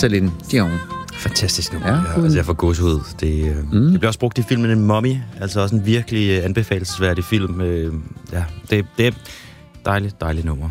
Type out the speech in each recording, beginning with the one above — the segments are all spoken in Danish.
Celine Dion. Fantastisk nummer. Ja, altså, jeg får gåsehud. Det bliver også brugt i filmen Mummy, altså også en virkelig anbefalelsesværdig film. Det er dejligt nummer.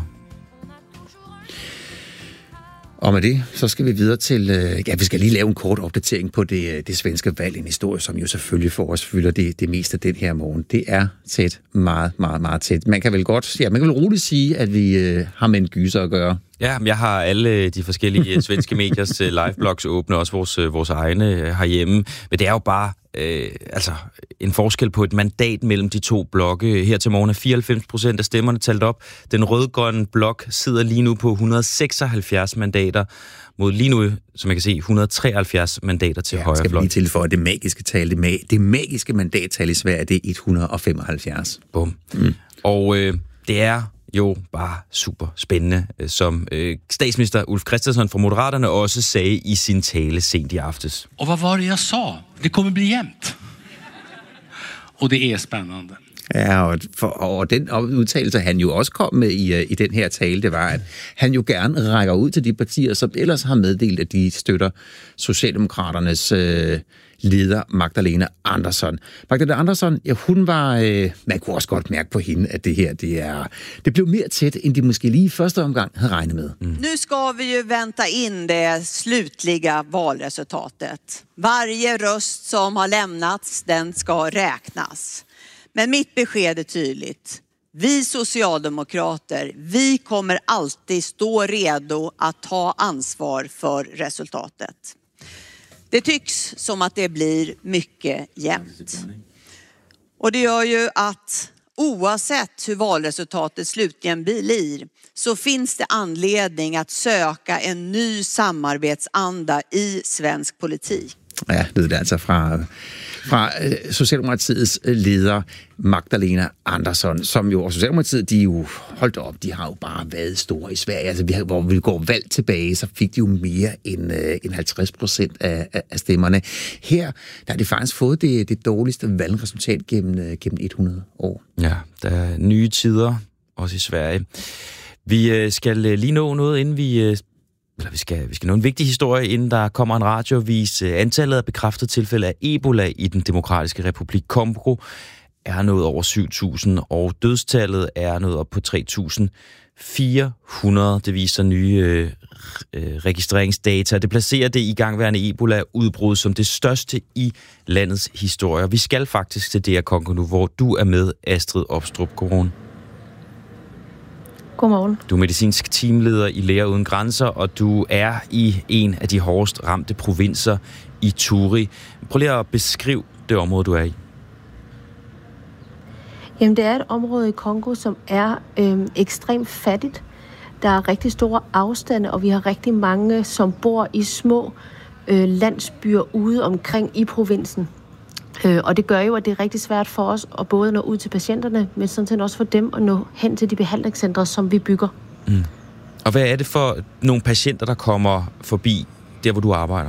Og med det, så skal vi videre til... vi skal lige lave en kort opdatering på det svenske valg. En historie, som jo selvfølgelig for os fylder det meste af den her morgen. Det er tæt. Meget, meget, meget tæt. Man kan vel roligt sige, at vi har med en gyser at gøre. Ja, jeg har alle de forskellige svenske mediers liveblogs åbne, også vores egne herhjemme. Men det er jo bare en forskel på et mandat mellem de to blokke. Her til morgen er 94% af stemmerne talt op. Den rødgrønne blok sidder lige nu på 176 mandater, mod lige nu, som jeg kan se, 173 mandater til højre fløj. Skal vi lige tilføje det magiske tal. Det magiske mandattal i Sverige, det er 175. Bum. Og det er jo bare super spændende, som statsminister Ulf Kristersson fra Moderaterne også sagde i sin tale sent i aftes. Og hvad var det, jeg sa? Det kommer bli jævnt. Og det er spændende. Ja, og den udtalelse, han jo også kom med i den her tale, det var, at han jo gerne rækker ud til de partier, som ellers har meddelt, at de støtter Socialdemokraternes leder Magdalena Andersson. Magdalena Andersson, ja, hun var... man kunne også godt mærke på hende, at det her, det blev mere tæt, end de måske lige i første omgang havde regnet med. Nu ska vi ju vänta in det slutliga valresultatet. Varje röst som har lämnats, den ska räknas. Men mitt besked är tydligt. Vi socialdemokrater, vi kommer alltid stå redo att ta ansvar för resultatet. Det tycks som att det blir mycket jämnt. Och det gör ju att oavsett hur valresultatet slutligen blir så finns det anledning att söka en ny samarbetsanda i svensk politik. Ja, det er altså fra Socialdemokratiets leder Magdalena Andersson, som jo, og Socialdemokratiet, de jo holdt op, de har jo bare været store i Sverige. Altså, hvor vi går valg tilbage, så fik de jo mere end 50% af stemmerne. Her, der har de faktisk fået det dårligste valgresultat gennem 100 år. Ja, der er nye tider, også i Sverige. Vi skal lige nå noget, inden vi skal nå en vigtig historie, inden der kommer en radiovis. Antallet af bekræftede tilfælde af Ebola i den demokratiske republik Congo er nået over 7.000, og dødstallet er nået op på 3.400. Det viser nye registreringsdata. Det placerer det igangværende Ebola-udbrud som det største i landets historie. Vi skal faktisk til DR Congo nu, hvor du er med, Astrid Opstrup. Godmorgen. Godmorgen. Du er medicinsk teamleder i Læger Uden Grænser, og du er i en af de hårdest ramte provinser i Ituri. Prøv lige at beskrive det område, du er i. Jamen, det er et område i Kongo, som er ekstremt fattigt. Der er rigtig store afstande, og vi har rigtig mange, som bor i små landsbyer ude omkring i provinsen. Og det gør jo, at det er rigtig svært for os at både nå ud til patienterne, men sådan set også for dem at nå hen til de behandlingscentre, som vi bygger. Mm. Og hvad er det for nogle patienter, der kommer forbi der, hvor du arbejder?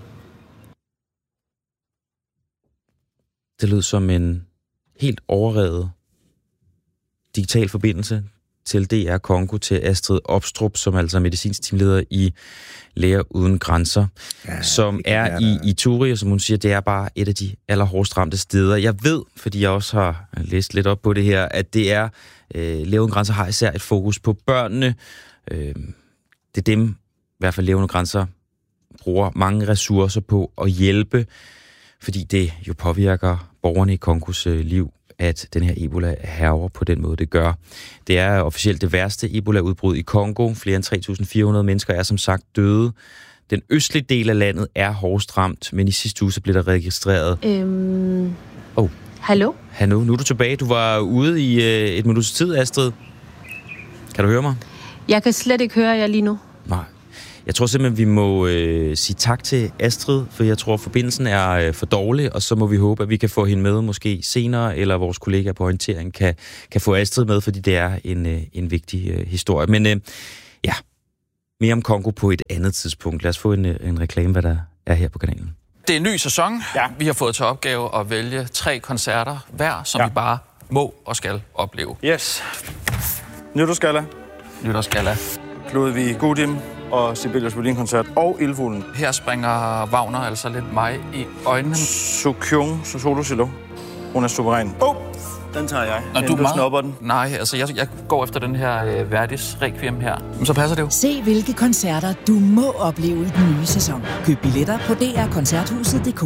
Det lød som en helt overredet digital forbindelse til DR Congo, til Astrid Opstrup, som altså er medicinsk teamleder i Læger Uden Grænser, som er i Ituri, og som hun siger, det er bare et af de allerhårdest ramte steder. Jeg ved, fordi jeg også har læst lidt op på det her, at det er, Læger Uden Grænser har især et fokus på børnene. Det er dem, i hvert fald Læger Uden Grænser, bruger mange ressourcer på at hjælpe, fordi det jo påvirker borgerne i Kongos liv, at den her Ebola hærger på den måde, det gør. Det er officielt det værste Ebola-udbrud i Kongo. Flere end 3.400 mennesker er som sagt døde. Den østlige del af landet er hårdest ramt, men i sidste uge så blev der registreret... Hallo? Hallo, nu er du tilbage. Du var ude i et minuts tid, Astrid. Kan du høre mig? Jeg kan slet ikke høre jer lige nu. Nej. Jeg tror simpelthen, vi må sige tak til Astrid, for jeg tror, forbindelsen er for dårlig, og så må vi håbe, at vi kan få hende med måske senere, eller vores kollegaer på orientering kan få Astrid med, fordi det er en vigtig historie. Men ja, mere om Kongo på et andet tidspunkt. Lad os få en reklame, hvad der er her på kanalen. Det er en ny sæson. Ja. Vi har fået til opgave at vælge 3 koncerter hver, som vi bare må og skal opleve. Yes. Nytårsgalla. Nytårsgalla. Ludvig Gudim. og Sibelius Violin-koncert og Ildfuglen. Her springer Wagner altså lidt mig i øjnene. Sukyung, solo cello. Hun er suveræn. Den tager jeg. Og du snupper den? Nej, altså jeg går efter den her Verdis Requiem her. Men så passer det jo. Se hvilke koncerter du må opleve i den nye sæson. Køb billetter på drkoncerthuset.dk.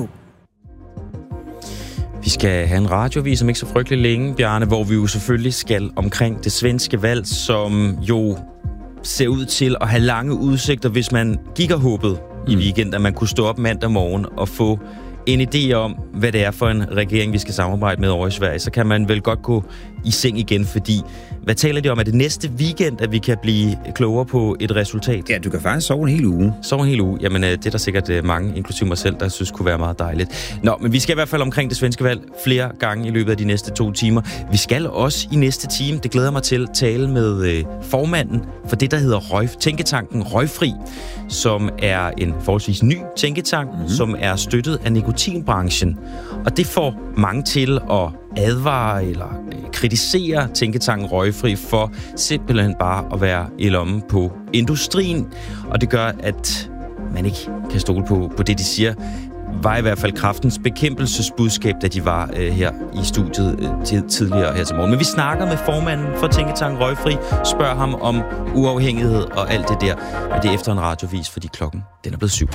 Vi skal have en radiovis om ikke så frygtelig længe, Bjarne, hvor vi jo selvfølgelig skal omkring det svenske valg, som jo ser ud til at have lange udsigter, hvis man gik og håbede i weekend, at man kunne stå op mandag morgen og få en idé om, hvad det er for en regering, vi skal samarbejde med over i Sverige, så kan man vel godt gå i seng igen, fordi hvad taler de om? Er det næste weekend, at vi kan blive klogere på et resultat? Ja, du kan faktisk sove en hel uge. Sove en hel uge? Jamen, det er der sikkert mange, inklusive mig selv, der synes kunne være meget dejligt. Nå, men vi skal i hvert fald omkring det svenske valg flere gange i løbet af de næste 2 timer. Vi skal også i næste time, det glæder mig til, tale med formanden for det, der hedder tænketanken Røgfri, som er en forholdsvis ny tænketank, som er støttet af nikotinbranchen. Og det får mange til at advare eller kritisere tænketanken Røgfri for simpelthen bare at være i lommen på industrien. Og det gør, at man ikke kan stole på det, de siger. Var i hvert fald Kræftens Bekæmpelsesbudskab, da de var her i studiet tidligere her til morgen. Men vi snakker med formanden for tænketanken Røgfri, spørger ham om uafhængighed og alt det der. Men det er efter en radiovis, fordi klokken den er blevet 7.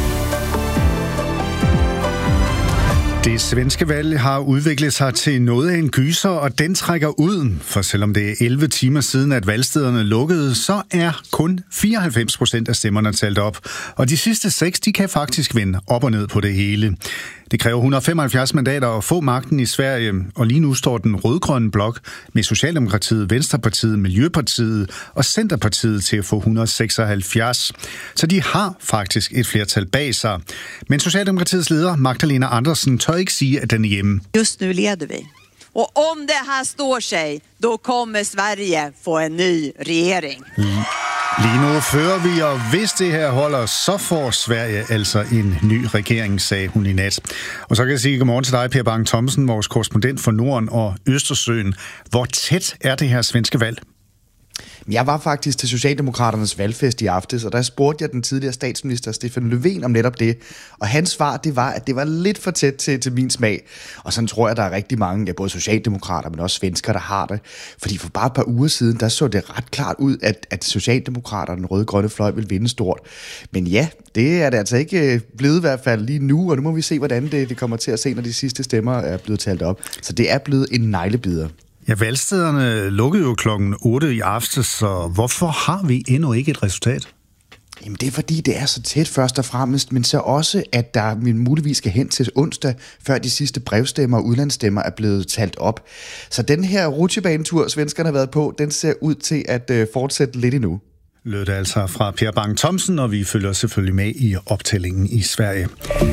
Det svenske valg har udviklet sig til noget af en gyser, og den trækker ud. For selvom det er 11 timer siden, at valgstederne lukkede, så er kun 94% af stemmerne talt op. Og de sidste 6, de kan faktisk vende op og ned på det hele. Det kræver 175 mandater at få magten i Sverige, og lige nu står den rødgrønne blok med Socialdemokratiet, Venstrepartiet, Miljøpartiet og Centerpartiet til at få 176. Så de har faktisk et flertal bag sig. Men Socialdemokratiets leder, Magdalena Andersson, tør ikke sige, at den er hjemme. Just nu leder vi. Och om det här står sig, då kommer Sverige få en ny regering. Lige nu fører vi, og hvis det her holder, så får Sverige altså en ny regering, sagde hun i nat. Og så kan jeg sige godmorgen til dig, Per Bang Thomsen, vores korrespondent for Norden og Østersøen. Hvor tæt er det her svenske valg? Jeg var faktisk til Socialdemokraternes valgfest i aftes, og der spurgte jeg den tidligere statsminister Stefan Löfven om netop det. Og hans svar, det var, at det var lidt for tæt til min smag. Og sådan tror jeg, der er rigtig mange, både socialdemokrater, men også svensker, der har det. Fordi for bare et par uger siden, der så det ret klart ud, at Socialdemokraterne, den røde-grønne fløj, vil vinde stort. Men ja, det er det altså ikke blevet i hvert fald lige nu, og nu må vi se, hvordan det kommer til at se, når de sidste stemmer er blevet talt op. Så det er blevet en neglebider. Ja, valgstederne lukkede jo klokken 8 i aftes, så hvorfor har vi endnu ikke et resultat? Jamen det er fordi, det er så tæt først og fremmest, men så også, at der muligvis skal hen til onsdag, før de sidste brevstemmer og udlandsstemmer er blevet talt op. Så den her rutsjebanetur, svenskerne har været på, den ser ud til at fortsætte lidt endnu. Lød det altså fra Per Bang Thomsen, og vi følger selvfølgelig med i optællingen i Sverige.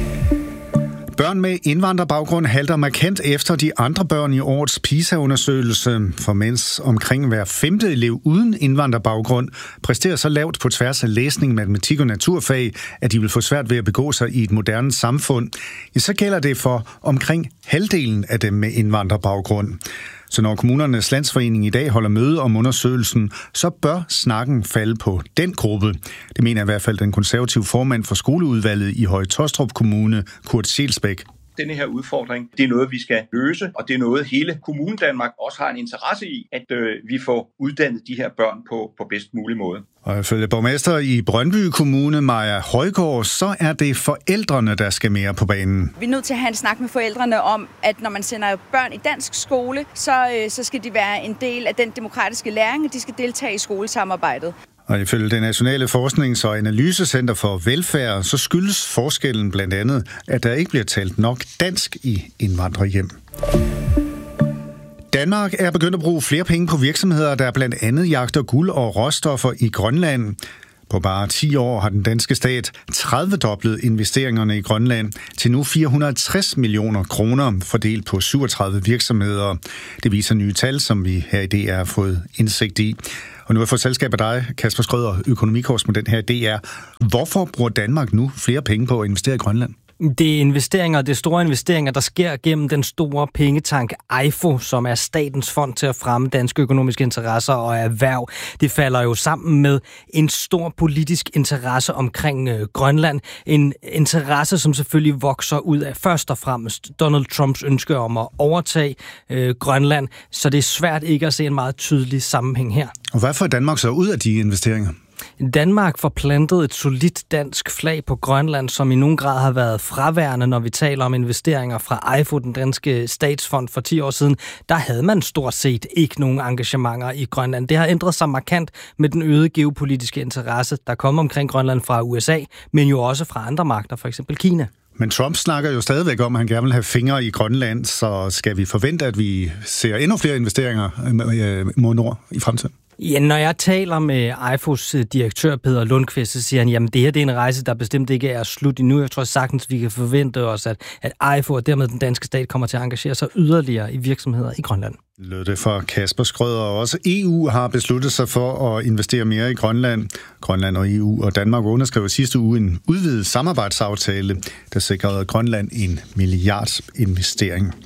Børn med indvandrerbaggrund halter markant efter de andre børn i årets PISA-undersøgelse, for mens omkring hver 5. elev uden indvandrerbaggrund præsterer så lavt på tværs af læsning, matematik og naturfag, at de vil få svært ved at begå sig i et moderne samfund, ja, så gælder det for omkring halvdelen af dem med indvandrerbaggrund. Så når Kommunernes Landsforening i dag holder møde om undersøgelsen, så bør snakken falde på den gruppe. Det mener i hvert fald den konservative formand for skoleudvalget i Høje-Taastrup Kommune, Kurt Schelsbæk. Denne her udfordring, det er noget, vi skal løse, og det er noget, hele Kommunen Danmark også har en interesse i, at vi får uddannet de her børn på bedst mulig måde. Og ifølge borgmester i Brøndby Kommune, Maja Højgaard, så er det forældrene, der skal mere på banen. Vi er nødt til at have en snak med forældrene om, at når man sender børn i dansk skole, så skal de være en del af den demokratiske læring, og de skal deltage i skolesamarbejdet. Og ifølge det Nationale Forsknings- og Analysecenter for Velfærd, så skyldes forskellen blandt andet, at der ikke bliver talt nok dansk i indvandrerhjem. Danmark er begyndt at bruge flere penge på virksomheder, der blandt andet jagter guld og råstoffer i Grønland. På bare 10 år har den danske stat 30-doblet investeringerne i Grønland til nu 460 millioner kroner fordelt på 37 virksomheder. Det viser nye tal, som vi her i DR har fået indsigt i. Og nu har jeg fået selskab af dig, Kasper Schrøder, økonomikorrespondent her i DR. Hvorfor bruger Danmark nu flere penge på at investere i Grønland? Det er investeringer, det er store investeringer, der sker gennem den store pengetank EIFO, som er statens fond til at fremme danske økonomiske interesser og erhverv. Det falder jo sammen med en stor politisk interesse omkring Grønland. En interesse, som selvfølgelig vokser ud af først og fremmest Donald Trumps ønske om at overtage Grønland, så det er svært ikke at se en meget tydelig sammenhæng her. Og hvad får Danmark så ud af de investeringer? Danmark forplantede et solidt dansk flag på Grønland, som i nogen grad har været fraværende, når vi taler om investeringer fra EIFO, den danske statsfond for 10 år siden. Der havde man stort set ikke nogen engagementer i Grønland. Det har ændret sig markant med den øgede geopolitiske interesse, der kommer omkring Grønland fra USA, men jo også fra andre magter, for eksempel Kina. Men Trump snakker jo stadigvæk om, at han gerne vil have fingre i Grønland, så skal vi forvente, at vi ser endnu flere investeringer mod nord i fremtiden? Ja, når jeg taler med EIFO's direktør Peder Lundqvist, så siger han, jamen det her det er en rejse, der bestemt ikke er slut endnu. Jeg tror sagtens, vi kan forvente os, at EIFO og dermed den danske stat kommer til at engagere sig yderligere i virksomheder i Grønland. Lød det for Kasper Schrøder. Også EU har besluttet sig for at investere mere i Grønland. Grønland og EU og Danmark underskrev sidste uge en udvidet samarbejdsaftale, der sikrede Grønland en milliardinvestering.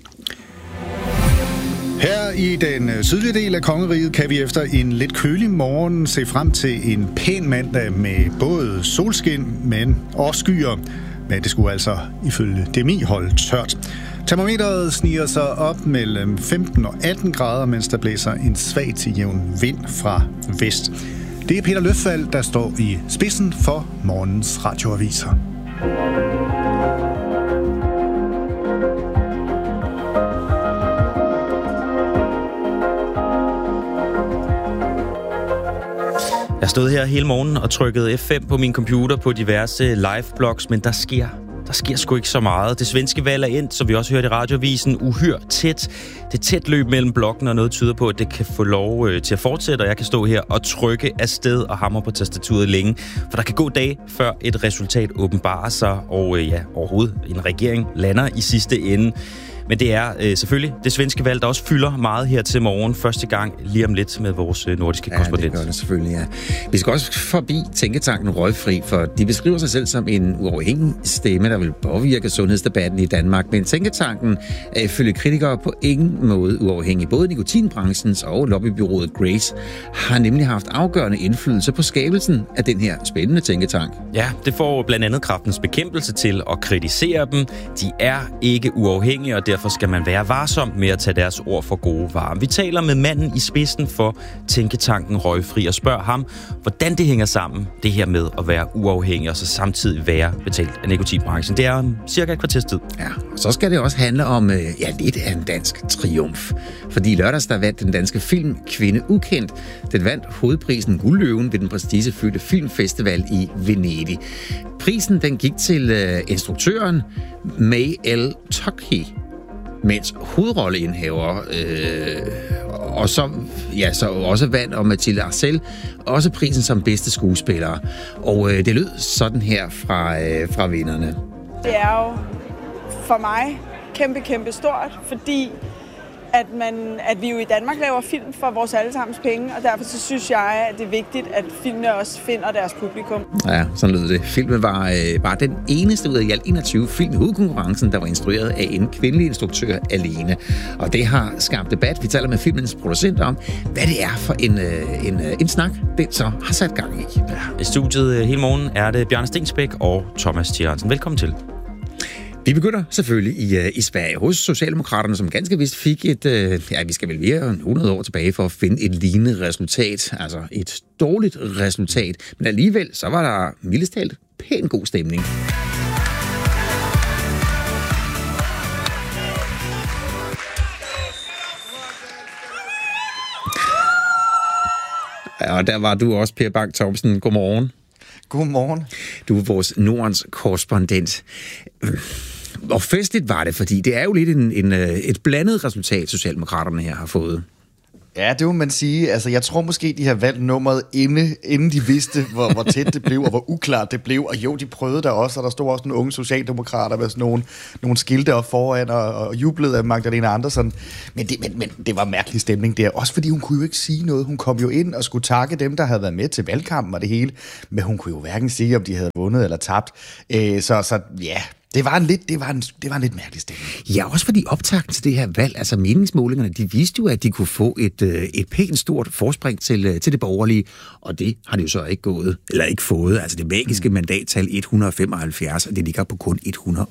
Her i den sydlige del af kongeriget kan vi efter en lidt kølig morgen se frem til en pæn mandag med både solskin, men også skyer. Men det skulle altså ifølge DMI holde tørt. Termometeret sniger sig op mellem 15 og 18 grader, mens der blæser en svag til jævn vind fra vest. Det er Peter Løfvald, der står i spidsen for morgens radioaviser. Jeg stod her hele morgenen og trykkede F5 på min computer på diverse live-blogs, men der sker sgu ikke så meget. Det svenske valg er endt, som vi også hørte i radioavisen, uhyre tæt. Det er tæt løb mellem blokkene, og noget tyder på, at det kan få lov til at fortsætte, og jeg kan stå her og trykke afsted og hamre på tastaturet længe. For der kan gå dage, før et resultat åbenbarer sig, og overhovedet en regering lander i sidste ende. Men det er selvfølgelig det svenske valg, der også fylder meget her til morgen. Første gang lige om lidt med vores nordiske korrespondent. Ja, det gør det selvfølgelig, ja. Vi skal også forbi Tænketanken Røgfri, for de beskriver sig selv som en uafhængig stemme, der vil påvirke sundhedsdebatten i Danmark. Men Tænketanken er ifølge kritikere på ingen måde uafhængig. Både nikotinbranchens og lobbybyrået Grace har nemlig haft afgørende indflydelse på skabelsen af den her spændende tænketank. Ja, det får blandt andet Kræftens Bekæmpelse til at kritisere dem. De er ikke uafhængige, og derfor skal man være varsom med at tage deres ord for gode varer. Vi taler med manden i spidsen for Tænketanken Røgfri og spørger ham, hvordan det hænger sammen, det her med at være uafhængig og så samtidig være betalt af nikotinbranchen. Det er cirka et kvarters tid. Ja, og så skal det også handle om lidt af en dansk triumf. Fordi lørdags der vandt den danske film Kvinde Ukendt. Den vandt hovedprisen Guldløven ved den prestigefyldte filmfestival i Venedig. Prisen den gik til instruktøren May L. Tocchi, mens hovedrolleindhaver og så også vandt og Mathilde Arcel også prisen som bedste skuespiller. Og det lød sådan her fra vinderne. Det er jo for mig kæmpe stort, fordi at vi jo i Danmark laver film for vores allesammens penge, og derfor så synes jeg, at det er vigtigt, at filmene også finder deres publikum. Ja, sådan lød det. Filmen var bare den eneste ud af i alt 21 film i hovedkonkurrencen, der var instrueret af en kvindelig instruktør alene. Og det har skabt debat. Vi taler med filmens producenter om, hvad det er for en snak, den så har sat gang i. Ja. I studiet hele morgen er det Bjarne Stensbæk og Thomas Tjørnsen. Velkommen til. Vi begynder selvfølgelig i Sverige hos Socialdemokraterne, som ganske vist fik vi skal vel mere end 100 år tilbage for at finde et lignende resultat. Altså et dårligt resultat. Men alligevel, så var der mildest talt pæn god stemning. Ja, og der var du også, Per Bang Thomsen. Godmorgen. Godmorgen. Du er vores Nordens korrespondent. Hvor festligt var det, fordi det er jo lidt et blandet resultat, Socialdemokraterne her har fået. Ja, det må man sige. Altså, jeg tror måske, de har valgt nummeret inden de vidste, hvor tæt det blev, og hvor uklart det blev. Og jo, de prøvede der også, og der stod også nogle unge socialdemokrater med sådan nogle skilte op foran, og jublede af Magdalena Andersson. Men det var mærkelig stemning der. Også fordi hun kunne jo ikke sige noget. Hun kom jo ind og skulle takke dem, der havde været med til valgkampen og det hele. Men hun kunne jo hverken sige, om de havde vundet eller tabt. Så ja, Det var en lidt mærkelig stemning. Ja, også fordi optakten til det her valg, altså meningsmålingerne, de viste jo, at de kunne få et pænt stort forspring til det borgerlige, og det har de jo så ikke fået. Altså det magiske mandattal 175, og det ligger på kun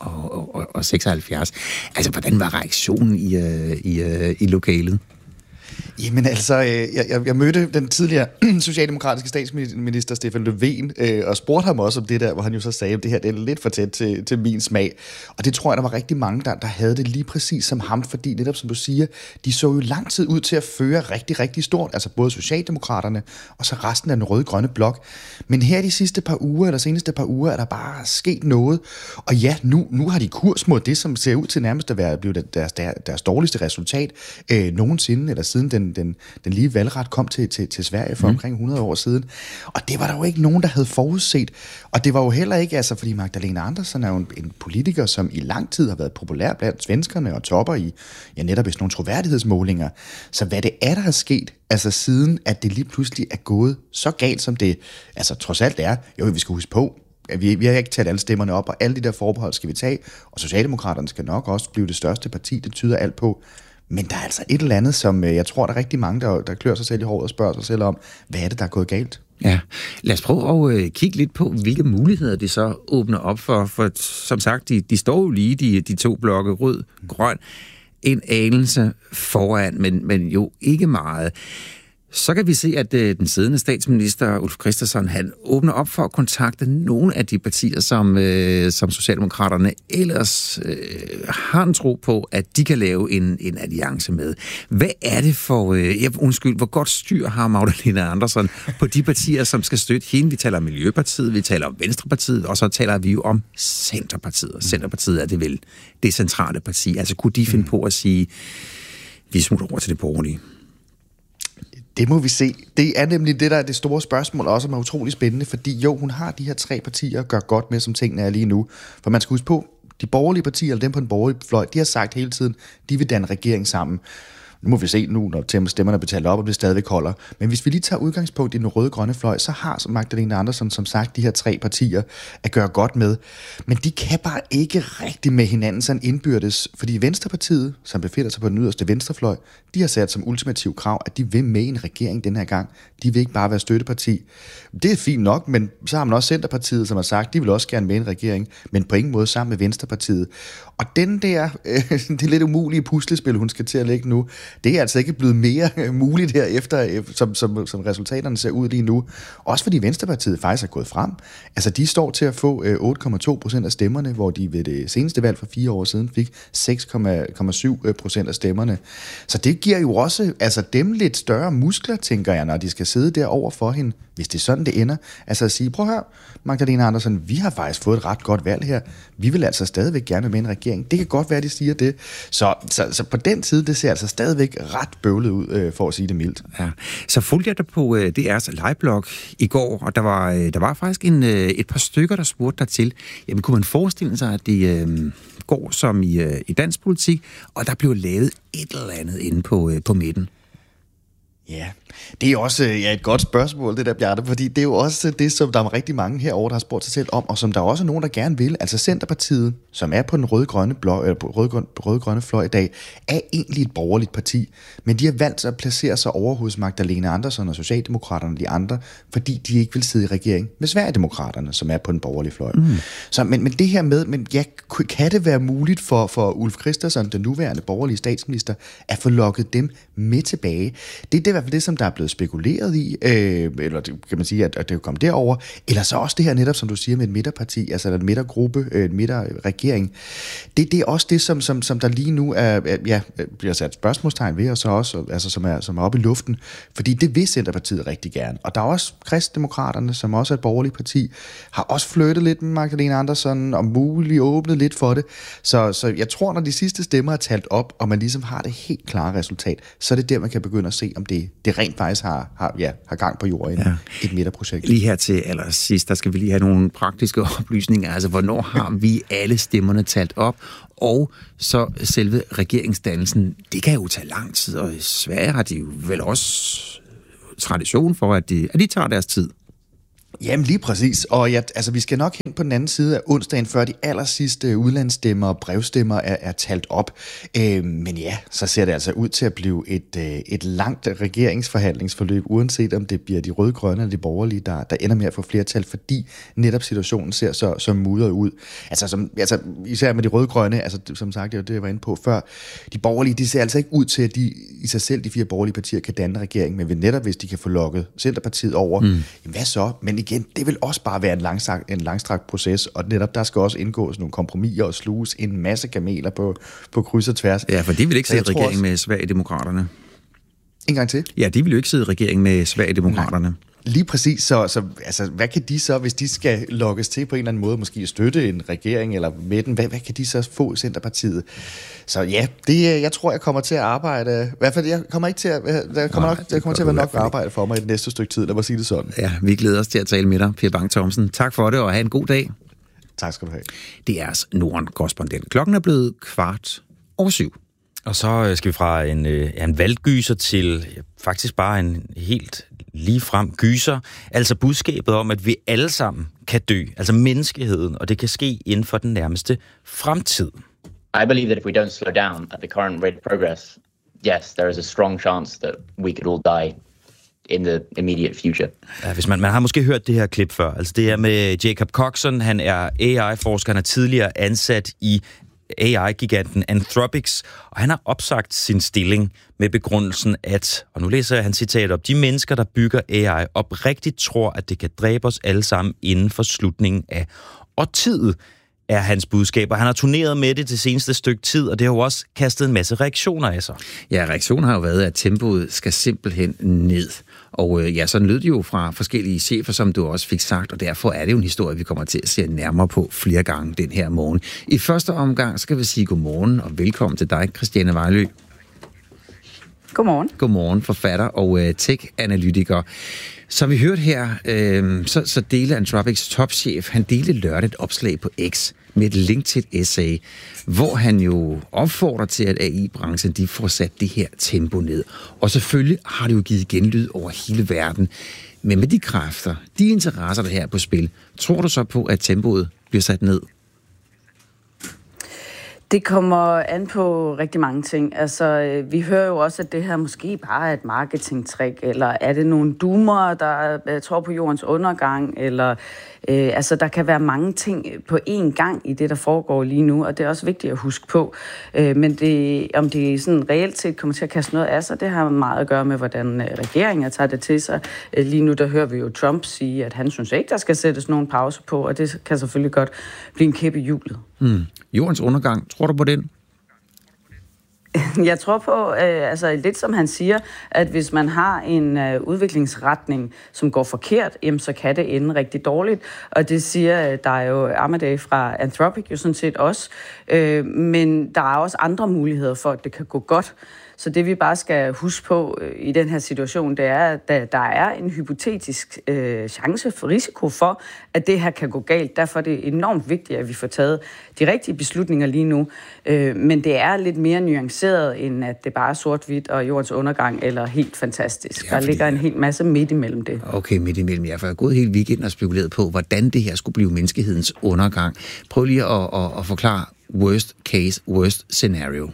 176. Altså, hvordan var reaktionen i lokalet? Jamen altså, jeg mødte den tidligere socialdemokratiske statsminister Stefan Löfven og spurgte ham også om det der, hvor han jo så sagde, at det her det er lidt for tæt til min smag. Og det tror jeg, der var rigtig mange, der havde det lige præcis som ham, fordi netop som du siger, de så jo lang tid ud til at føre rigtig, rigtig stort, altså både Socialdemokraterne og så resten af den røde-grønne blok. Men her de seneste par uger, er der bare sket noget. Og ja, nu har de kurs mod det, som ser ud til nærmest at være blevet deres dårligste resultat nogensinde, eller siden den lige valgret kom til Sverige for omkring 100 år siden. Og det var der jo ikke nogen, der havde forudset. Og det var jo heller ikke, altså fordi Magdalena Andersson er jo en politiker, som i lang tid har været populær blandt svenskerne og topper i, netop i sådan nogle troværdighedsmålinger. Så hvad det er, der har sket, altså siden, at det lige pludselig er gået så galt, som det altså trods alt er, jo, vi skal huske på, vi har ikke talt alle stemmerne op, og alle de der forbehold skal vi tage, og Socialdemokraterne skal nok også blive det største parti, det tyder alt på. Men der er altså et eller andet, som jeg tror, der er rigtig mange, der klør sig selv i håret og spørger sig selv om, hvad er det, der er gået galt? Ja, lad os prøve at kigge lidt på, hvilke muligheder det så åbner op for som sagt, de står jo lige, de to blokke, rød, grøn, en anelse foran, men jo ikke meget. Så kan vi se, at den siddende statsminister, Ulf Kristersson, han åbner op for at kontakte nogle af de partier, som Socialdemokraterne ellers har en tro på, at de kan lave en alliance med. Hvad er det for, hvor godt styr har Magdalena Andersson på de partier, som skal støtte hende? Vi taler om Miljøpartiet, vi taler om Venstrepartiet, og så taler vi jo om Centerpartiet. Centerpartiet er det vel det centrale parti. Altså kunne de finde på at sige, vi smutter over til det borgerlige? Det må vi se. Det er nemlig det, der er det store spørgsmål, også som er utrolig spændende, fordi jo, hun har de her 3 partier at gøre godt med, som tingene er lige nu. For man skal huske på, de borgerlige partier, eller dem på den borgerlige fløj, de har sagt hele tiden, de vil danne regering sammen. Nu må vi se nu, når stemmerne er betalt op, og det stadigvæk holder. Men hvis vi lige tager udgangspunkt i den røde-grønne fløj, så har Magdalena Andersson som sagt de her 3 partier at gøre godt med. Men de kan bare ikke rigtig med hinanden sådan indbyrdes, fordi Venstrepartiet, som befinder sig på den yderste venstrefløj, de har sat som ultimativ krav, at de vil med i en regering den her gang. De vil ikke bare være støtteparti. Det er fint nok, men så har man også Centerpartiet, som har sagt, de vil også gerne med i en regering, men på ingen måde sammen med Venstrepartiet. Og den der, det lidt umulige puslespil, hun skal til at lægge nu, det er altså ikke blevet mere muligt herefter, som resultaterne ser ud lige nu. Også fordi Venstrepartiet faktisk er gået frem. Altså, de står til at få 8,2% af stemmerne, hvor de ved det seneste valg for 4 år siden fik 6,7% af stemmerne. Så det giver jo også dem lidt større muskler, tænker jeg, når de skal sidde derover for hende, hvis det er sådan, det ender. Altså at sige, prøv at høre, Magdalena Andersson, vi har faktisk fået et ret godt valg her. Vi vil altså stadigvæk gerne med en regering. Det kan godt være, de siger det. Så på den side, det ser altså stadigvæk ret bøvlet ud, for at sige det mildt. Ja. Så fulgte jeg dig på DR's liveblog i går, og der var faktisk et par stykker, der spurgte dig til, jamen kunne man forestille sig, at det går som i dansk politik, og der blev lavet et eller andet inde på midten? Ja, det er også et godt spørgsmål, det der, Bjarte, fordi det er jo også det, som der er rigtig mange herovre, der har spurgt sig selv om, og som der er også nogen, der gerne vil. Altså Centerpartiet, som er på den røde-grønne fløj i dag, er egentlig et borgerligt parti, men de har valgt at placere sig over hos Magdalena Andersson og Socialdemokraterne og de andre, fordi de ikke vil sidde i regering med Sverigedemokraterne, som er på den borgerlige fløj. Så, men det her med, kan det være muligt for Ulf Kristersson, den nuværende borgerlige statsminister, at få lukket dem med tilbage? Det er i hvert fald det, som der er blevet spekuleret i, eller kan man sige, at det er kommet derover, eller så også det her netop, som du siger, med et midterparti, altså en midtergruppe, en midterregering. Det er også det, som der lige nu bliver sat spørgsmålstegn ved, og så også, altså, som er oppe i luften, fordi det vil Centerpartiet rigtig gerne. Og der er også Kristdemokraterne, som også er et borgerligt parti, har også flyttet lidt med Magdalena Andersson, og muligt åbnet lidt for det. Så jeg tror, når de sidste stemmer er talt op, og man ligesom har det helt klare resultat, så er det der, man kan begynde at se, om det rent faktisk har gang på jorden, et midterprojekt. Lige her til allersidst, der skal vi lige have nogle praktiske oplysninger. Altså, hvornår har vi alle stemmerne talt op? Og så selve regeringsdannelsen, det kan jo tage lang tid, og i Sverige har de jo vel også tradition for, at de tager deres tid. Jamen lige præcis, og vi skal nok hen på den anden side af onsdagen, før de allersidste udlandsstemmer og brevstemmer er talt op. Men ja, så ser det altså ud til at blive et langt regeringsforhandlingsforløb, uanset om det bliver de røde-grønne eller de borgerlige, der ender med at få flertal, fordi netop situationen ser så mudret ud. Især med de røde-grønne, som sagt, det jeg var inde på før, de borgerlige, de ser altså ikke ud til, at de i sig selv, de 4 borgerlige partier, kan danne regering, men netop hvis de kan få lukket Centerpartiet over, jamen hvad så? Men igen, det vil også bare være en langstrakt proces, og netop der skal også indgås nogle kompromiser og sluges en masse kameler på kryds og tværs. Ja, for de vil ikke sidde i regering med Sverigedemokraterne. En gang til? Ja, de vil jo ikke sidde i regering med Sverigedemokraterne. Lige præcis, så hvad kan de så, hvis de skal lokkes til på en eller anden måde, måske støtte en regering eller med den, hvad kan de så få i Centerpartiet? Så ja, jeg tror, jeg kommer til at arbejde, i hvert fald, jeg kommer ikke til at, der kommer til at være nok arbejde for mig i det næste stykke tid, lad mig sige det sådan. Ja, vi glæder os til at tale med dig, Per Bang Thomsen. Tak for det, og have en god dag. Tak skal du have. Det er Norden-korrespondent. Klokken er blevet 7:15. Og så skal vi fra en valggyser til faktisk bare en helt ligefrem gyser. Altså budskabet om, at vi alle sammen kan dø, altså menneskeheden, og det kan ske inden for den nærmeste fremtid. I believe that if we don't slow down at the current rate of progress, yes, there is a strong chance that we could all die in the immediate future. Ja, hvis man har måske hørt det her klip før. Altså det er med Jacob Coxon, han er AI-forsker, han er tidligere ansat i AI-giganten Anthropics, og han har opsagt sin stilling med begrundelsen, at, og nu læser jeg hans citat op, de mennesker, der bygger AI, oprigtigt tror, at det kan dræbe os alle sammen inden for slutningen af årtiet, er hans budskab, og han har turneret med det seneste stykke tid, og det har jo også kastet en masse reaktioner af sig. Ja, reaktionen har jo været, at tempoet skal simpelthen ned. Og sådan lød det jo fra forskellige chefer, som du også fik sagt, og derfor er det jo en historie, vi kommer til at se nærmere på flere gange den her morgen. I første omgang skal vi sige godmorgen og velkommen til dig, Christiane Vejlø. Godmorgen. Godmorgen, forfatter og tech-analytiker. Som vi hørte her, så delte Anthropics topchef, han delte lørdag et opslag på X med et link til et essay, hvor han jo opfordrer til, at AI-branchen de får sat det her tempo ned. Og selvfølgelig har det jo givet genlyd over hele verden. Men med de kræfter, de interesser, der her er på spil, tror du så på, at tempoet bliver sat ned? Det kommer an på rigtig mange ting. Altså, vi hører jo også, at det her måske bare er et marketingtrick, eller er det nogle doomere, der tror på jordens undergang, eller der kan være mange ting på én gang i det, der foregår lige nu, og det er også vigtigt at huske på. Men om det sådan reelt set kommer til at kaste noget af sig, det har meget at gøre med, hvordan regeringen tager det til sig. Lige nu, der hører vi jo Trump sige, at han synes ikke, der skal sættes nogen pause på, og det kan selvfølgelig godt blive en kæp i hjulet. Jordens undergang, tror du på den? Jeg tror på, lidt som han siger, at hvis man har en udviklingsretning, som går forkert, jamen, så kan det ende rigtig dårligt. Og det siger der er jo Amadei fra Anthropic jo sådan set også. Men der er også andre muligheder for, at det kan gå godt. Så det vi bare skal huske på i den her situation, det er, at der er en hypotetisk chance for risiko for, at det her kan gå galt. Derfor er det enormt vigtigt, at vi får taget de rigtige beslutninger lige nu. Men det er lidt mere nuanceret, end at det bare er sort-hvidt og jordens undergang eller helt fantastisk. Der ligger en hel masse midt imellem det. Okay, midt imellem. Jeg har gået hele weekenden og spekuleret på, hvordan det her skulle blive menneskehedens undergang. Prøv lige at forklare worst case, worst scenario.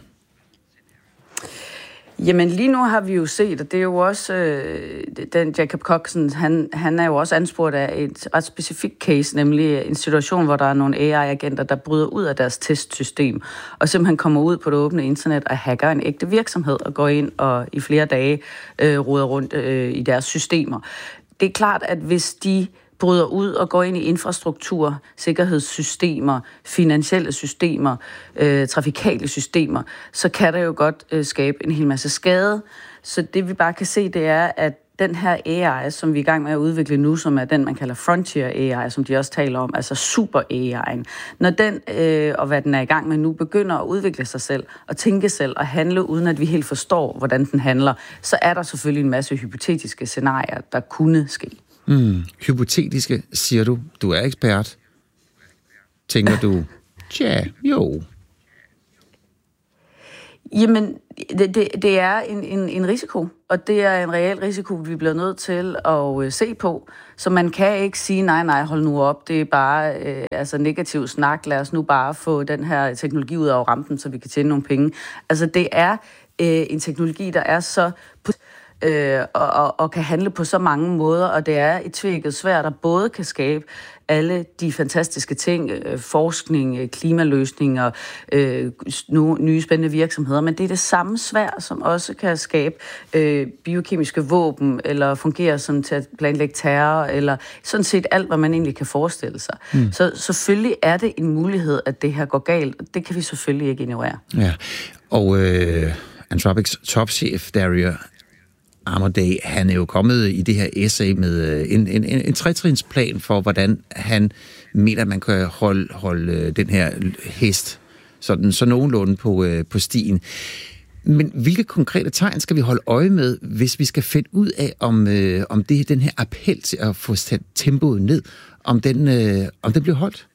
Jamen lige nu har vi jo set, og det er jo også, den Jacob Coxon, han er jo også anspurgt af et ret specifikt case, nemlig en situation, hvor der er nogle AI-agenter, der bryder ud af deres testsystem, og simpelthen kommer ud på det åbne internet og hacker en ægte virksomhed, og går ind og i flere dage roder rundt i deres systemer. Det er klart, at hvis de bryder ud og går ind i infrastruktur, sikkerhedssystemer, finansielle systemer, trafikale systemer, så kan der jo godt skabe en hel masse skade. Så det vi bare kan se, det er, at den her AI, som vi er i gang med at udvikle nu, som er den, man kalder frontier AI, som de også taler om, altså super AI'en, når den, og hvad den er i gang med nu, begynder at udvikle sig selv, og tænke selv, og handle, uden at vi helt forstår, hvordan den handler, så er der selvfølgelig en masse hypotetiske scenarier, der kunne ske. Hypotetiske, siger du. Du er ekspert. Tænker du, tja, jo. Jamen, det er en risiko, og det er en reel risiko, vi bliver nødt til at se på. Så man kan ikke sige, nej, hold nu op, det er bare negativ snak, lad os nu bare få den her teknologi ud af rampen, så vi kan tjene nogle penge. Altså, det er en teknologi, der er så... og kan handle på så mange måder, og det er i tvækket svært, der både kan skabe alle de fantastiske ting, forskning, klimaløsninger, nye spændende virksomheder, men det er det samme sværd, som også kan skabe biokemiske våben, eller fungere som til at planlægge terror, eller sådan set alt, hvad man egentlig kan forestille sig. Så selvfølgelig er det en mulighed, at det her går galt, og det kan vi selvfølgelig ikke ignorere. Ja, og Anthropics topchef, Dario Amodei, han er jo kommet i det her essay med en tretrinsplan for, hvordan han mener, at man kan holde den her hest så nogenlunde på stien. Men hvilke konkrete tegn skal vi holde øje med, hvis vi skal finde ud af, om den her appel til at få sat tempoet ned, om den bliver holdt?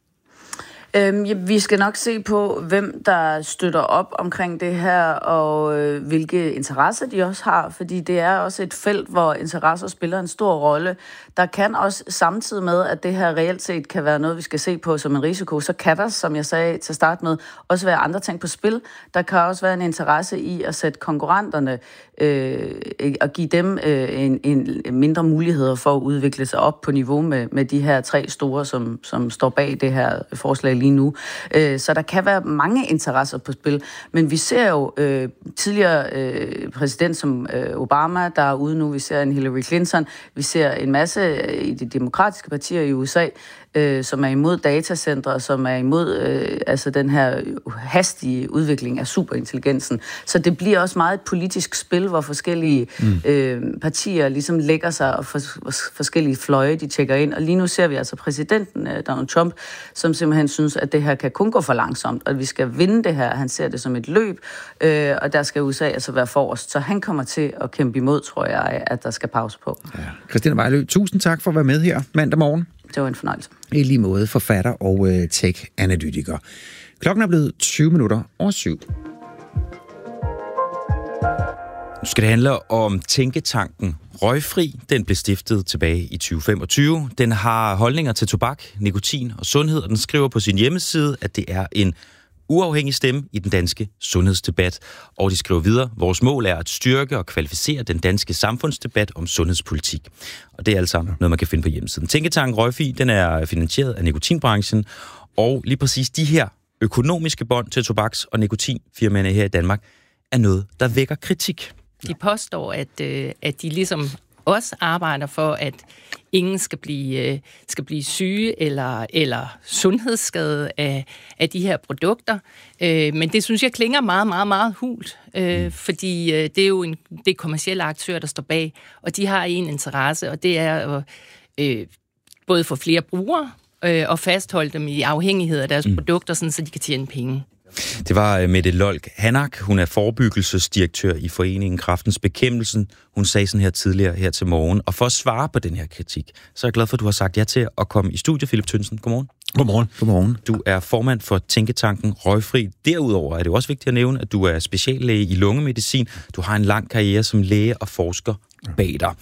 Vi skal nok se på, hvem der støtter op omkring det her, og hvilke interesser de også har, fordi det er også et felt, hvor interesser spiller en stor rolle. Der kan også samtidig med, at det her reelt set kan være noget, vi skal se på som en risiko, så kan der, som jeg sagde til start med, også være andre ting på spil. Der kan også være en interesse i at sætte konkurrenterne og give dem en mindre muligheder for at udvikle sig op på niveau med de her 3 store, som står bag det her forslag lige nu. Så der kan være mange interesser på spil, men vi ser jo tidligere præsident som Obama, der er ude nu, vi ser en Hillary Clinton, vi ser en masse i de demokratiske partier i USA, som er imod datacentre, som er imod den her hastige udvikling af superintelligensen. Så det bliver også meget et politisk spil, hvor forskellige partier ligesom lægger sig, og forskellige fløje, de tjekker ind. Og lige nu ser vi altså præsidenten, Donald Trump, som simpelthen synes, at det her kan kun gå for langsomt, og at vi skal vinde det her. Han ser det som et løb, og der skal USA altså være forrest. Så han kommer til at kæmpe imod, tror jeg, at der skal pause på. Ja. Christina Vejlø, tusind tak for at være med her mandag morgen. Det var en fornøjelse. I lige måde forfatter og tech-analytiker. Klokken er blevet 20 minutter over 7. Nu skal det handle om tænketanken Røgfri. Den blev stiftet tilbage i 2025. Den har holdninger til tobak, nikotin og sundhed, og den skriver på sin hjemmeside, at det er en uafhængig stemme i den danske sundhedsdebat. Og de skriver videre, vores mål er at styrke og kvalificere den danske samfundsdebat om sundhedspolitik. Og det er alt sammen noget, man kan finde på hjemmesiden. Tænketanken Røgfri, den er finansieret af nikotinbranchen, og lige præcis de her økonomiske bånd til tobaks- og nikotinfirmaerne her i Danmark er noget, der vækker kritik. De påstår, at de ligesom også arbejder for, at ingen skal blive syge eller sundhedsskade af de her produkter. Men det synes jeg klinger meget, meget, meget hult, fordi det er jo det er kommercielle aktører, der står bag, og de har en interesse, og det er at både få flere brugere og fastholde dem i afhængighed af deres produkter, sådan, så de kan tjene penge. Det var Mette Lolk Hanak. Hun er forebyggelsesdirektør i Foreningen Kræftens Bekæmpelsen. Hun sagde sådan her tidligere her til morgen. Og for at svare på den her kritik, så er jeg glad for, at du har sagt ja til at komme i studiet, Philip Tønnesen. Godmorgen. Godmorgen. Godmorgen. Du er formand for Tænketanken Røgfri. Derudover er det også vigtigt at nævne, at du er speciallæge i lungemedicin. Du har en lang karriere som læge og forsker bag dig.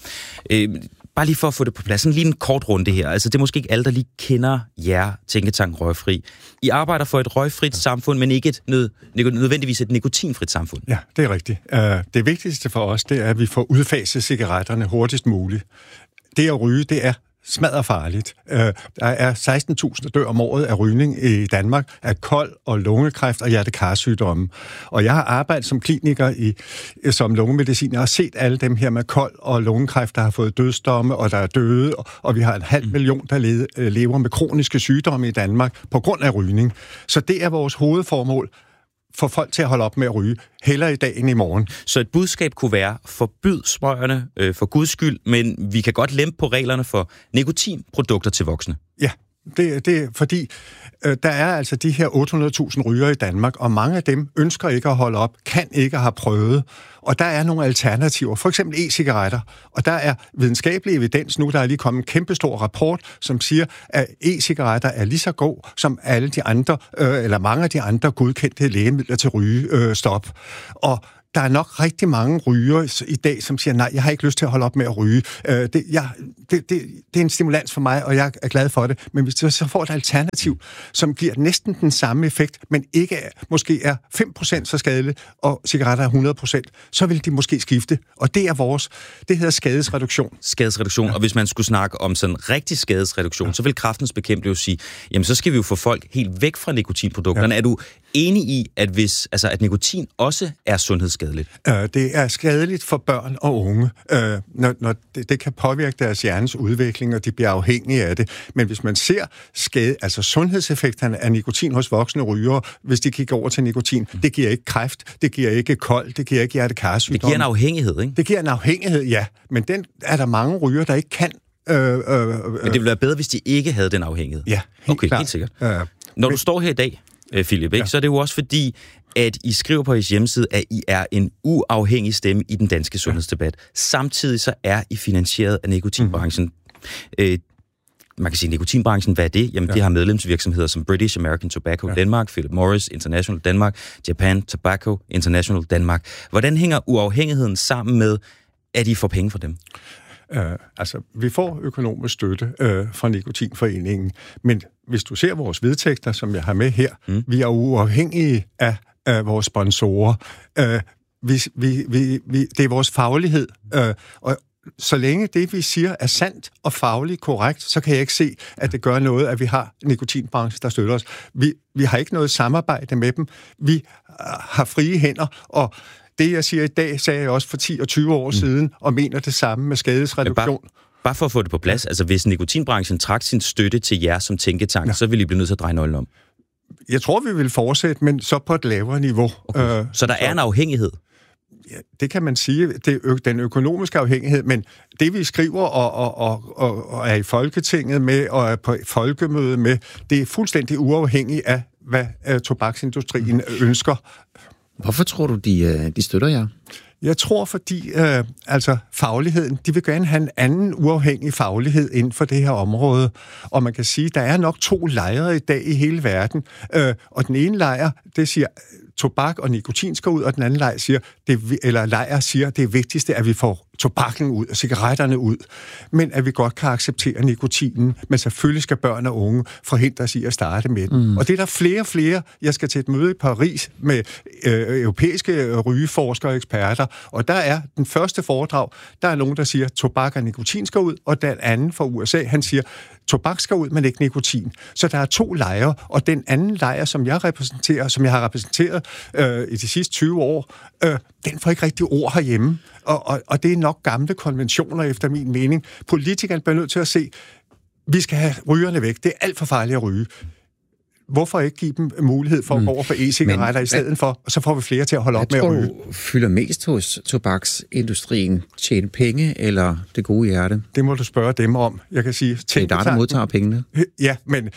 Bare lige for at få det på plads, lige en kort runde her. Altså, det er måske ikke alle, der lige kender jer, Tænketanken Røgfri. I arbejder for et røgfrit samfund, men ikke nødvendigvis et nikotinfrit samfund. Ja, det er rigtigt. Det vigtigste for os, det er, at vi får udfaset cigaretterne hurtigst muligt. Det at ryge, det er smadderfarligt. Der er 16.000 dør om året af rygning i Danmark, af kold og lungekræft og hjertekarsygdomme. Og jeg har arbejdet som kliniker som lungemediciner og set alle dem her med kold og lungekræft, der har fået dødsdomme, og der er døde, og vi har 500.000, der lever med kroniske sygdomme i Danmark på grund af rygning. Så det er vores hovedformål, for folk til at holde op med at ryge, hellere i dag end i morgen. Så et budskab kunne være, forbyd smøgerne for guds skyld, men vi kan godt lempe på reglerne for nikotinprodukter til voksne. Ja, Det er fordi, der er altså de her 800.000 rygere i Danmark, og mange af dem ønsker ikke at holde op, kan ikke have prøvet. Og der er nogle alternativer, for eksempel e-cigaretter. Og der er videnskabelig evidens nu, der er lige kommet en kæmpestor rapport, som siger, at e-cigaretter er lige så god som alle de andre, eller mange af de andre godkendte lægemidler til rygestop. Og der er nok rigtig mange rygere i dag, som siger, nej, jeg har ikke lyst til at holde op med at ryge. Det er en stimulans for mig, og jeg er glad for det. Men hvis du så får et alternativ, som giver næsten den samme effekt, men ikke måske er 5% så skadeligt, og cigaretter er 100%, så vil de måske skifte. Og det er det hedder skadesreduktion. Skadesreduktion, og hvis man skulle snakke om sådan rigtig skadesreduktion, så vil Kræftens Bekæmpelse jo sige, jamen så skal vi jo få folk helt væk fra nikotinprodukterne. Ja. Er du enig i, at nikotin også er sundhedsskadeligt? Det er skadeligt for børn og unge, når det kan påvirke deres hjernes udvikling, og de bliver afhængige af det. Men hvis man ser sundhedseffekterne af nikotin hos voksne rygere, hvis de kigger over til nikotin, det giver ikke kræft, det giver ikke kold, det giver ikke hjerte-karsygdomme. Det giver en afhængighed, ikke? Det giver en afhængighed, ja. Men den er der mange rygere, der ikke kan. Men det ville være bedre, hvis de ikke havde den afhængighed? Ja, helt sikkert. Når du står her i dag, Philip, ikke, så er det jo også fordi, at I skriver på jeres hjemmeside, at I er en uafhængig stemme i den danske sundhedsdebat. Samtidig så er I finansieret af nikotinbranchen. Man kan sige, nikotinbranchen, hvad er det? Jamen, det har medlemsvirksomheder som British American Tobacco Denmark, Philip Morris International Danmark, Japan Tobacco International Danmark. Hvordan hænger uafhængigheden sammen med, at I får penge for dem? Vi får økonomisk støtte fra Nikotinforeningen, men hvis du ser vores vedtægter, som jeg har med her, vi er uafhængige af vores sponsorer. Det er vores faglighed, og så længe det, vi siger, er sandt og fagligt korrekt, så kan jeg ikke se, at det gør noget, at vi har nikotinbranchen, der støtter os. Vi har ikke noget samarbejde med dem. Vi har frie hænder, og det, jeg siger i dag, sagde jeg også for 10 og 20 år siden, og mener det samme med skadesreduktion. Bare for at få det på plads, altså hvis nikotinbranchen trak sin støtte til jer som tænketank, så ville I blive nødt til at dreje nøglen om. Jeg tror, vi vil fortsætte, men så på et lavere niveau. Okay. Så der er en afhængighed? Ja, det kan man sige. Det er den økonomiske afhængighed, men det, vi skriver og er i Folketinget med, og er på folkemøde med, det er fuldstændig uafhængigt af, hvad tobaksindustrien ønsker. Hvorfor tror du, de støtter jer? Jeg tror, fordi fagligheden, de vil gerne have en anden uafhængig faglighed inden for det her område. Og man kan sige, der er nok 2 lejre i dag i hele verden. Og den ene lejr, det siger, tobak og nikotin skal ud, og den anden lejr siger, det vigtigste, at vi får tobakken ud og cigaretterne ud, men at vi godt kan acceptere nikotinen, men selvfølgelig skal børn og unge forhindres i at starte med den. Og det er der flere. Jeg skal til et møde i Paris med europæiske rygeforskere og eksperter, og der er den første foredrag, der er nogen, der siger, tobak og nikotin skal ud, og den anden fra USA, han siger, tobak skal ud, men ikke nikotin. Så der er 2 lejre, og den anden lejr, som jeg repræsenterer, som jeg har repræsenteret i de sidste 20 år, den får ikke rigtig ord herhjemme. Og det er nok gamle konventioner, efter min mening. Politikerne bliver nødt til at se, vi skal have rygerne væk. Det er alt for farligt at ryge. Hvorfor ikke give dem mulighed for at gå over for e-cigaretter i stedet for, og så får vi flere til at holde op med at ryge? Hvad tror du fylder mest hos tobaksindustrien? Tjene penge eller det gode hjerte? Det må du spørge dem om. Jeg kan sige... Det er der modtager pengene. Ja, men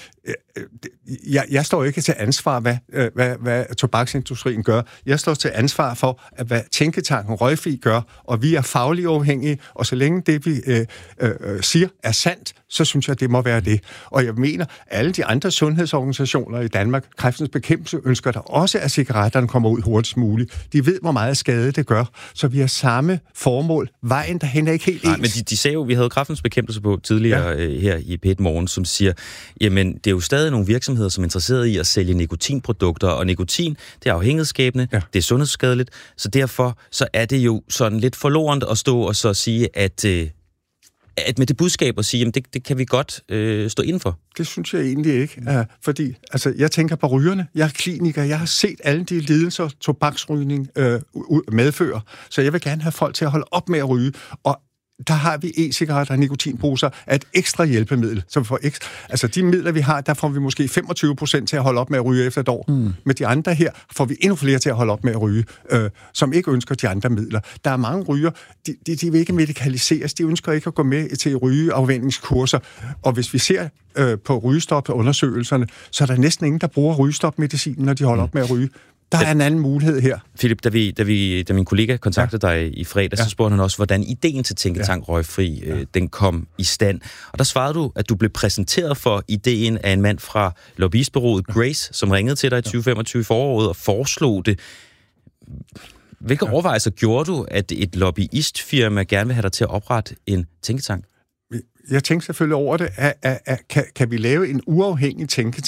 jeg står ikke til ansvar, hvad tobaksindustrien gør. Jeg står til ansvar for, hvad tænketanken Røgfri gør, og vi er fagligt uafhængige, og så længe det, vi siger, er sandt, så synes jeg, det må være det. Og jeg mener, alle de andre sundhedsorganisationer i Danmark, Kræftens Bekæmpelse, ønsker der også, at cigaretterne kommer ud hurtigst muligt. De ved, hvor meget skade det gør, så vi har samme formål. Vejen derhen er ikke helt ens. Nej, men de sagde jo, vi havde Kræftens Bekæmpelse på tidligere her i P1 Morgen, som siger, jamen, det er jo stadig nogle virksomheder, som er interesserede i at sælge nikotinprodukter, og nikotin, det er afhængighedsskabende, det er sundhedsskadeligt, så derfor så er det jo sådan lidt forlorent at stå og så sige, at med det budskab at sige, jamen det kan vi godt stå inden for. Det synes jeg egentlig ikke, fordi jeg tænker på rygerne. Jeg er kliniker, jeg har set alle de lidelser, tobaksrygning medfører, så jeg vil gerne have folk til at holde op med at ryge, og der har vi e-cigaretter og nikotinposer af et ekstra hjælpemiddel. Så for altså de midler, vi har, der får vi måske 25% til at holde op med at ryge efter et år. Med de andre her får vi endnu flere til at holde op med at ryge, som ikke ønsker de andre midler. Der er mange ryger, de vil ikke medikaliseres, de ønsker ikke at gå med til rygeafvænningskurser. Og hvis vi ser på rygestop-undersøgelserne, så er der næsten ingen, der bruger rygestopmedicin, når de holder op med at ryge. Der er en anden mulighed her. Philip, da min kollega kontaktede dig i fredag, så spurgte han også, hvordan ideen til Tænketank Røgfri, den kom i stand. Og der svarede du, at du blev præsenteret for ideen af en mand fra lobbyistbureauet Grace, som ringede til dig i 2025 i foråret og foreslog det. Hvilke overvejelser gjorde du, at et lobbyistfirma gerne vil have dig til at oprette en tænketank? Jeg tænkte selvfølgelig over det. Kan vi lave en uafhængig tænketank,